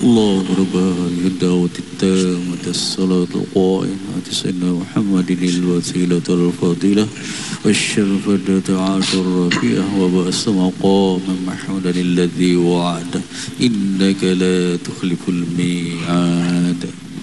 الله رب هذه الدعوة التامة الصلاة القائمة سيدنا محمد الوسيلة الفضيلة والشرفة عاشر الرفيعة وبأس مقاما محمودا الذي وعد إنك لا تخلف الميعاد.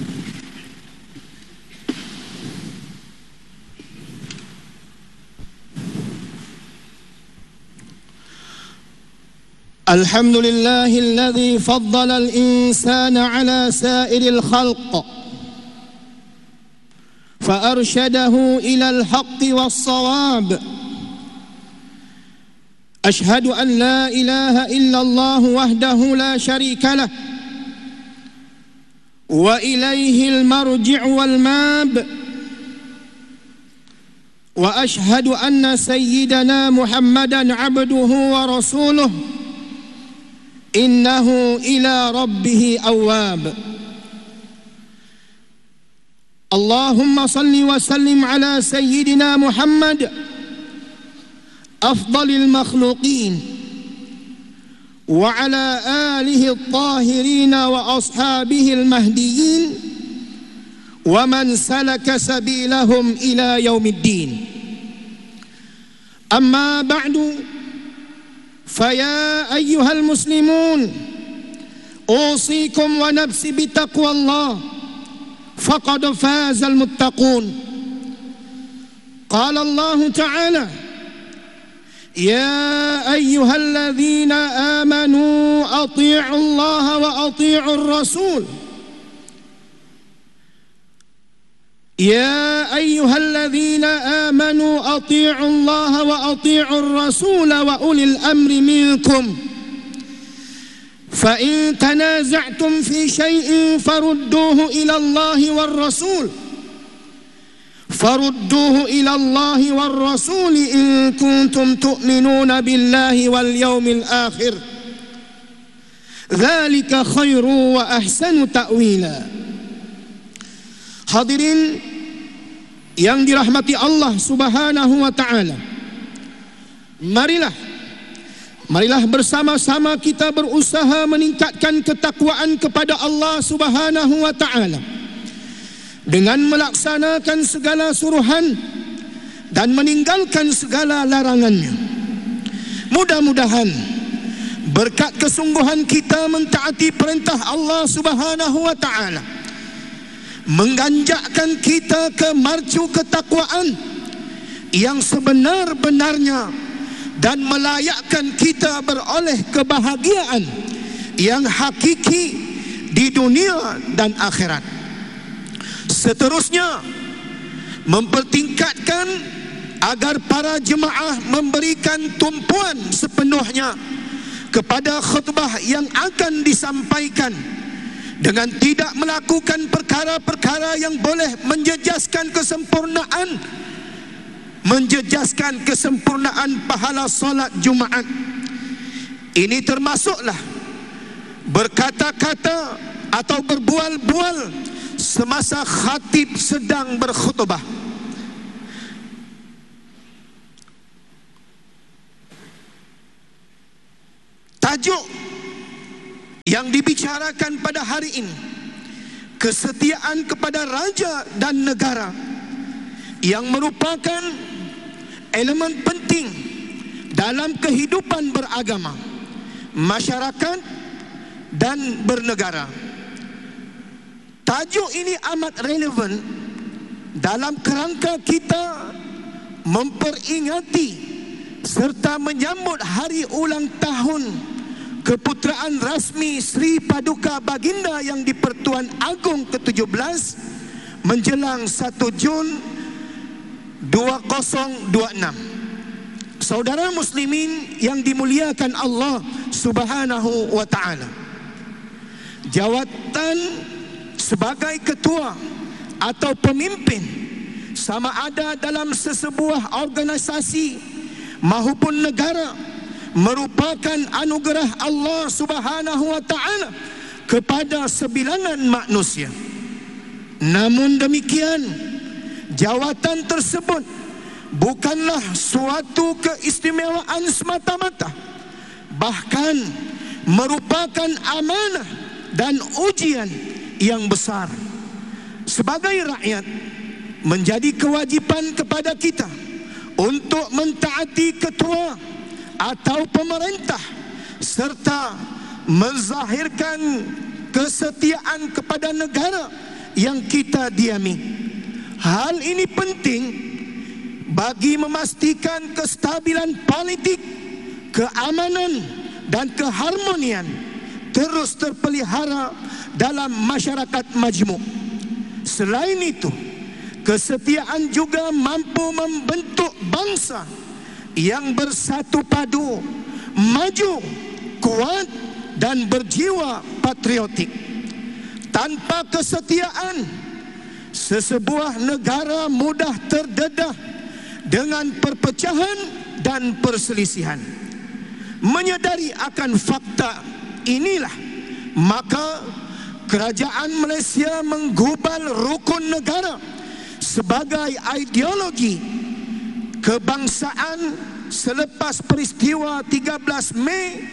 الحمد لله الذي فضل الإنسان على سائر الخلق فأرشده إلى الحق والصواب. أشهد أن لا إله إلا الله وحده لا شريك له وإليه المرجع والماب. وأشهد أن سيدنا محمدا عبده ورسوله إنه إلى ربه أواب. اللهم صل وسلم على سيدنا محمد أفضل المخلوقين وعلى آله الطاهرين وأصحابه المهديين ومن سلك سبيلهم إلى يوم الدين. أما بعد، فيا أيها المسلمون أوصيكم ونفسي بتقوى الله فقد فاز المتقون. قال الله تعالى: يا أيها الذين آمنوا أطيعوا الله وأطيعوا الرسول يا أيها الذين آمنوا أطيعوا الله وأطيعوا الرسول وأولي الأمر منكم فإن تنازعتم في شيء فردوه إلى الله والرسول إن كنتم تؤمنون بالله واليوم الآخر ذلك خير وأحسن تأويلا. Hadirin yang dirahmati Allah Subhanahu wa taala, marilah bersama-sama kita berusaha meningkatkan ketakwaan kepada Allah Subhanahu wa taala dengan melaksanakan segala suruhan dan meninggalkan segala larangannya. Mudah-mudahan berkat kesungguhan kita mentaati perintah Allah Subhanahu wa taala mengganjakkan kita ke marcu ketakwaan yang sebenar-benarnya dan melayakkan kita beroleh kebahagiaan yang hakiki di dunia dan akhirat. Seterusnya, mempertingkatkan agar para jemaah memberikan tumpuan sepenuhnya kepada khutbah yang akan disampaikan dengan tidak melakukan perkara-perkara yang boleh menjejaskan kesempurnaan pahala solat Jumaat. Ini termasuklah berkata-kata atau berbual-bual semasa khatib sedang berkhutbah. Tajuk yang dibicarakan pada hari ini, kesetiaan kepada raja dan negara, yang merupakan elemen penting dalam kehidupan beragama, masyarakat dan bernegara. Tajuk ini amat relevan dalam kerangka kita memperingati serta menyambut hari ulang tahun keputeraan rasmi Sri Paduka Baginda yang di-Pertuan Agong ke-17 menjelang 1 Jun 2026. Saudara muslimin yang dimuliakan Allah Subhanahu wa taala, jawatan sebagai ketua atau pemimpin, sama ada dalam sesebuah organisasi maupun negara, merupakan anugerah Allah Subhanahu wa taala kepada sebilangan manusia. Namun demikian, jawatan tersebut bukanlah suatu keistimewaan semata-mata, bahkan merupakan amanah dan ujian yang besar. Sebagai rakyat, menjadi kewajipan kepada kita untuk mentaati ketua atau pemerintah serta menzahirkan kesetiaan kepada negara yang kita diami. Hal ini penting bagi memastikan kestabilan politik, keamanan dan keharmonian terus terpelihara dalam masyarakat majmuk. Selain itu, kesetiaan juga mampu membentuk bangsa yang bersatu padu, maju, kuat dan berjiwa patriotik. Tanpa kesetiaan, sesebuah negara mudah terdedah dengan perpecahan dan perselisihan. Menyadari akan fakta inilah, maka kerajaan Malaysia menggubal rukun negara sebagai ideologi kebangsaan selepas peristiwa 13 Mei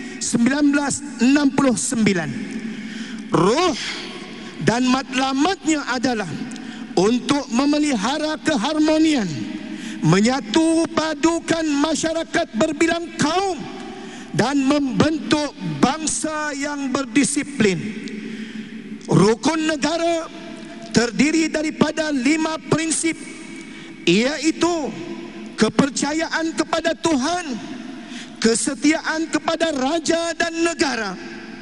1969. Ruh dan matlamatnya adalah untuk memelihara keharmonian, menyatu padukan masyarakat berbilang kaum dan membentuk bangsa yang berdisiplin. Rukun negara terdiri daripada 5 prinsip, iaitu kepercayaan kepada Tuhan, kesetiaan kepada raja dan negara,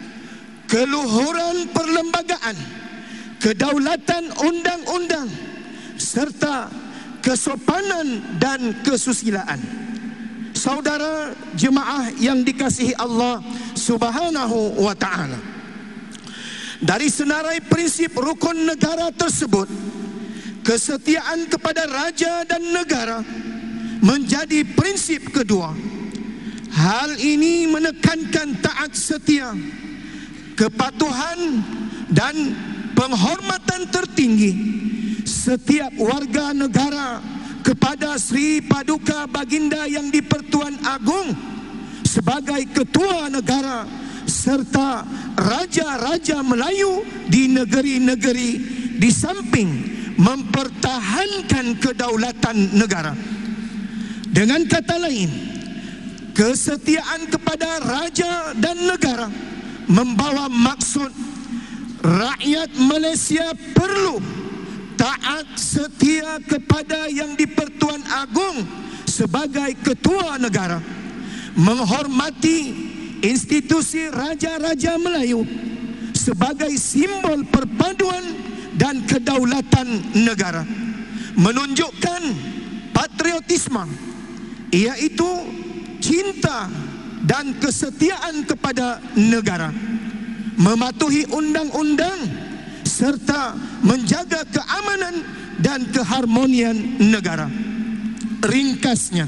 keluhuran perlembagaan, kedaulatan undang-undang, serta kesopanan dan kesusilaan. Saudara jemaah yang dikasihi Allah Subhanahu wa ta'ala, dari senarai prinsip rukun negara tersebut, kesetiaan kepada raja dan negara menjadi prinsip kedua. Hal ini menekankan taat setia, kepatuhan dan penghormatan tertinggi setiap warga negara kepada Sri Paduka Baginda Yang di-Pertuan Agong sebagai ketua negara serta raja-raja Melayu di negeri-negeri, di samping mempertahankan kedaulatan negara. Dengan kata lain, kesetiaan kepada raja dan negara membawa maksud rakyat Malaysia perlu taat setia kepada Yang di-Pertuan Agong sebagai ketua negara, menghormati institusi raja-raja Melayu sebagai simbol perpaduan dan kedaulatan negara, menunjukkan patriotisme, iaitu cinta dan kesetiaan kepada negara, mematuhi undang-undang serta menjaga keamanan dan keharmonian negara. Ringkasnya,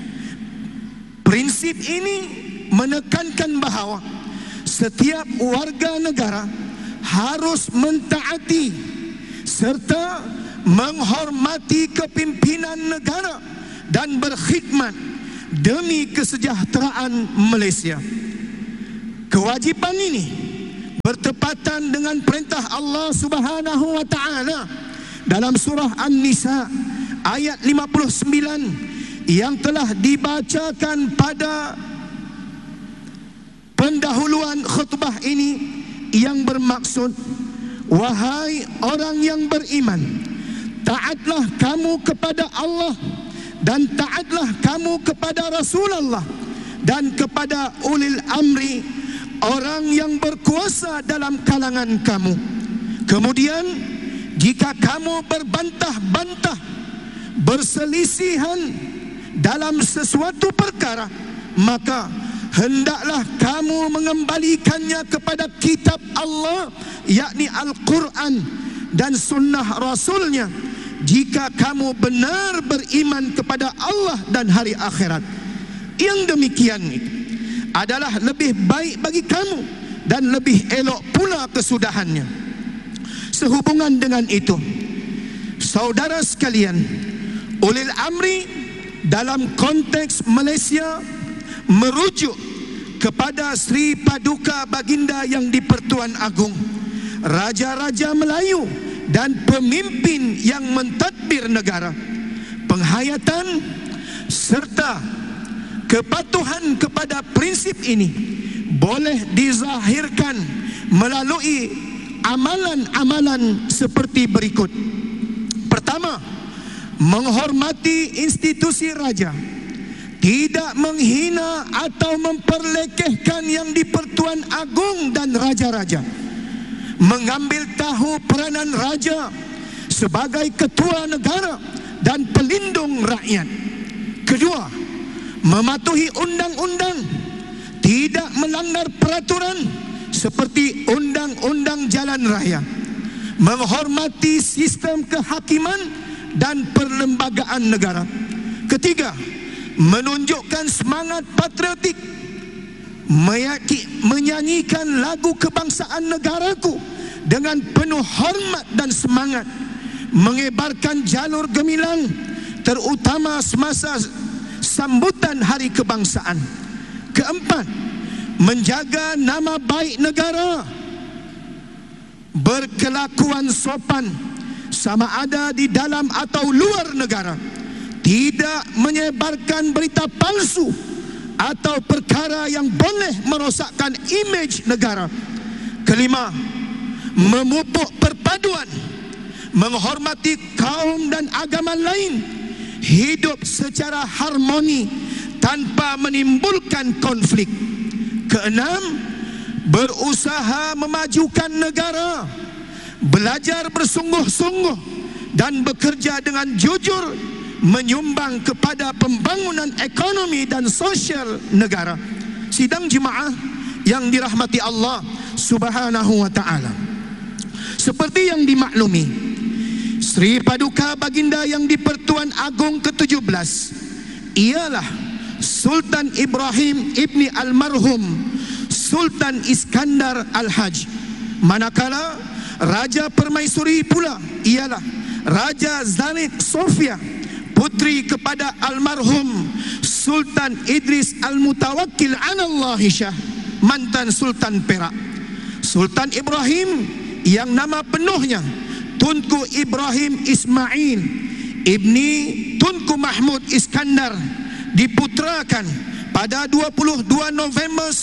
prinsip ini menekankan bahawa setiap warga negara harus mentaati serta menghormati kepimpinan negara dan berkhidmat demi kesejahteraan Malaysia. Kewajipan ini bertepatan dengan perintah Allah Subhanahu wa ta'ala dalam surah An-Nisa ayat 59 yang telah dibacakan pada pendahuluan khutbah ini, yang bermaksud, wahai orang yang beriman, taatlah kamu kepada Allah dan taatlah kamu kepada Rasulullah dan kepada ulil amri, orang yang berkuasa dalam kalangan kamu. Kemudian jika kamu berbantah-bantah, berselisihan dalam sesuatu perkara, maka hendaklah kamu mengembalikannya kepada kitab Allah, yakni Al-Quran dan sunnah Rasulnya, jika kamu benar beriman kepada Allah dan hari akhirat. Yang demikian itu adalah lebih baik bagi kamu dan lebih elok pula kesudahannya. Sehubungan dengan itu, saudara sekalian, ulil amri dalam konteks Malaysia merujuk kepada Sri Paduka Baginda Yang di-Pertuan Agong raja-raja Melayu dan pemimpin yang mentadbir negara. Penghayatan serta kepatuhan kepada prinsip ini boleh dizahirkan melalui amalan-amalan seperti berikut. Pertama, menghormati institusi raja, tidak menghina atau memperlekehkan yang di-Pertuan Agong dan raja-raja, mengambil tahu peranan raja sebagai ketua negara dan pelindung rakyat. Kedua, mematuhi undang-undang, tidak melanggar peraturan seperti undang-undang jalan raya, menghormati sistem kehakiman dan perlembagaan negara. Ketiga, menunjukkan semangat patriotik, menyanyikan lagu kebangsaan negaraku dengan penuh hormat dan semangat, mengibarkan jalur gemilang terutama semasa sambutan hari kebangsaan. Keempat, menjaga nama baik negara, berkelakuan sopan sama ada di dalam atau luar negara, tidak menyebarkan berita palsu atau perkara yang boleh merosakkan imej negara. Kelima, memupuk perpaduan, menghormati kaum dan agama lain, hidup secara harmoni tanpa menimbulkan konflik. Keenam, berusaha memajukan negara, belajar bersungguh-sungguh dan bekerja dengan jujur, menyumbang kepada pembangunan ekonomi dan sosial negara. Sidang jemaah yang dirahmati Allah Subhanahu wa ta'ala, seperti yang dimaklumi, Sri Paduka Baginda yang di-Pertuan Agong ke-17 ialah Sultan Ibrahim ibni almarhum Sultan Iskandar Al-Haj, manakala Raja Permaisuri pula ialah Raja Zanit Sofia, putri kepada almarhum Sultan Idris Al-Mutawakkil Anallahi Shah, mantan Sultan Perak. Sultan Ibrahim yang nama penuhnya Tunku Ibrahim Ismail ibni Tunku Mahmud Iskandar diputrakan pada 22 November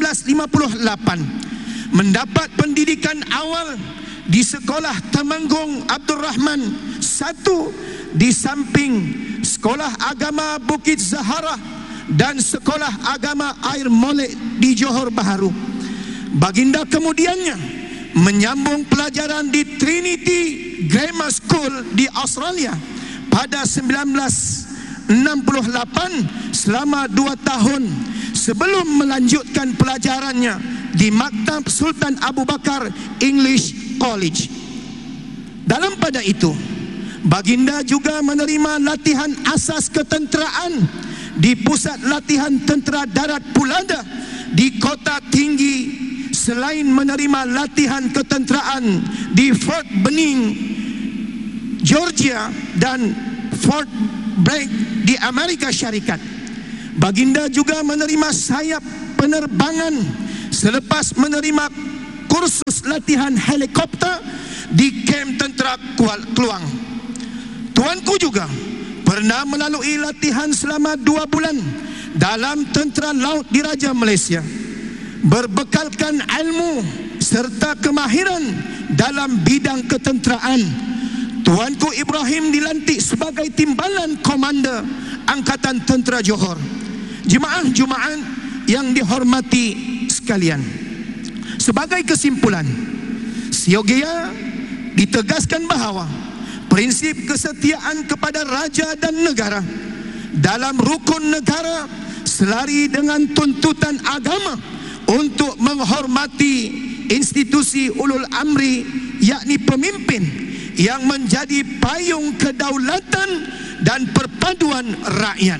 1958. Mendapat pendidikan awal di Sekolah Temanggung Abdul Rahman I, di samping Sekolah Agama Bukit Zahara dan Sekolah Agama Air Molek di Johor Bahru. Baginda kemudiannya menyambung pelajaran di Trinity Grammar School di Australia pada 1968 selama 2 tahun sebelum melanjutkan pelajarannya di Maktab Sultan Abu Bakar English College. Dalam pada itu, Baginda juga menerima latihan asas ketenteraan di Pusat Latihan Tentera Darat Pulada di Kota Tinggi, selain menerima latihan ketenteraan di Fort Benning, Georgia dan Fort Bragg di Amerika Syarikat. Baginda juga menerima sayap penerbangan selepas menerima kursus latihan helikopter di kamp tentera Kluang. Tuanku juga pernah melalui latihan selama 2 bulan dalam tentera laut Diraja Malaysia, berbekalkan ilmu serta kemahiran dalam bidang ketenteraan. Tuanku Ibrahim dilantik sebagai timbalan komander Angkatan Tentera Johor. Jemaah-jemaah yang dihormati sekalian, sebagai kesimpulan, siogia ditegaskan bahawa prinsip kesetiaan kepada raja dan negara dalam rukun negara selari dengan tuntutan agama untuk menghormati institusi ulul amri, yakni pemimpin yang menjadi payung kedaulatan dan perpaduan rakyat.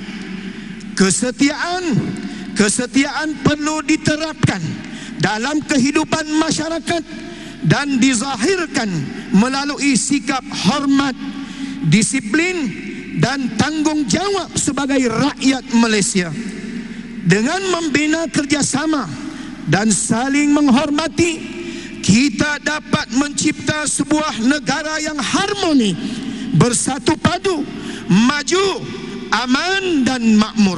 Kesetiaan perlu diterapkan dalam kehidupan masyarakat dan dizahirkan melalui sikap hormat, disiplin dan tanggungjawab sebagai rakyat Malaysia. Dengan membina kerjasama dan saling menghormati, kita dapat mencipta sebuah negara yang harmoni, bersatu padu, maju, aman dan makmur.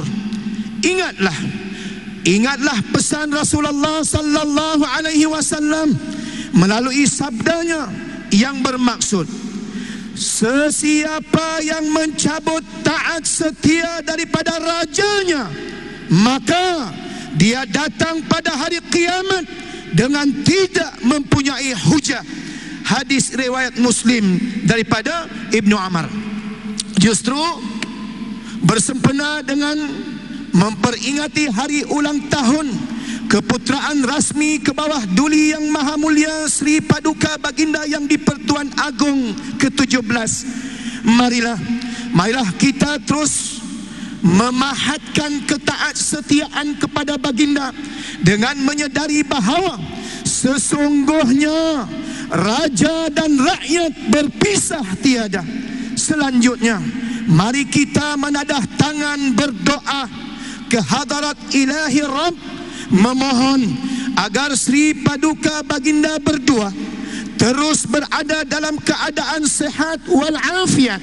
Ingatlah pesan Rasulullah sallallahu alaihi wasallam melalui sabdanya yang bermaksud, sesiapa yang mencabut taat setia daripada rajanya, maka dia datang pada hari kiamat dengan tidak mempunyai hujah. Hadis riwayat Muslim daripada Ibnu Umar. Justru bersempena dengan memperingati hari ulang tahun keputeraan rasmi ke bawah duli yang maha mulia Sri Paduka Baginda Yang di-Pertuan Agong ke-17, marilah kita terus memahatkan ketaat-setiaan kepada Baginda dengan menyedari bahawa sesungguhnya raja dan rakyat berpisah tiada. Selanjutnya, mari kita menadah tangan berdoa ke hadarat Ilahi Rabb, memohon agar Sri Paduka Baginda berdua terus berada dalam keadaan sehat walafiat,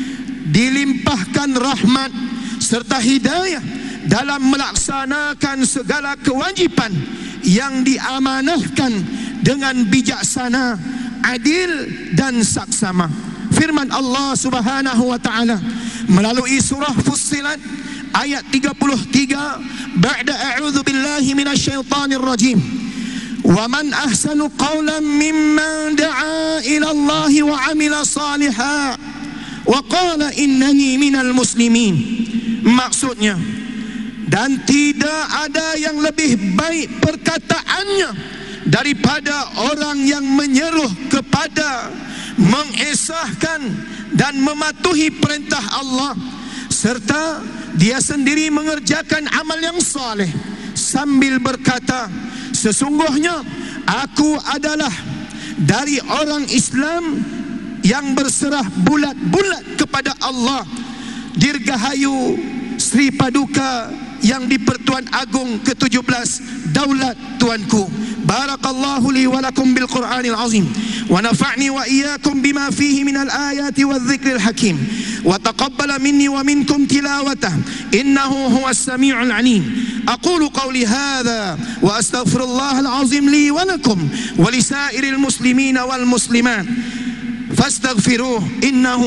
dilimpahkan rahmat serta hidayah dalam melaksanakan segala kewajipan yang diamanahkan dengan bijaksana, adil dan saksama. Firman Allah Subhanahu wa taala melalui surah Fussilat ayat 33, ba'da a'udzu billahi minasyaitonir rajim. Wa man ahsanu qawlan mimman da'a ila Allah wa 'amila salihan wa qala innani minal muslimin. Maksudnya, dan tidak ada yang lebih baik perkataannya daripada orang yang menyeru kepada mengesahkan dan mematuhi perintah Allah, serta dia sendiri mengerjakan amal yang saleh sambil berkata, sesungguhnya aku adalah dari orang Islam yang berserah bulat-bulat kepada Allah. Dirgahayu Sri Paduka Yang di-Pertuan Agong ke-17 Daulat Tuanku. Barakallahu li wa lakum bil Qur'anil azim wa nafa'ni wa iyyakum bima fihi minal ayati wadh-dhikril hakim wa taqabbala minni wa minkum tilawatah innahu huwas sami'ul 'alim. Aqulu qawli hadha wa astaghfirullahal azim li wa lakum wa lisairil muslimina wal muslimat fastaghfiruhu innahu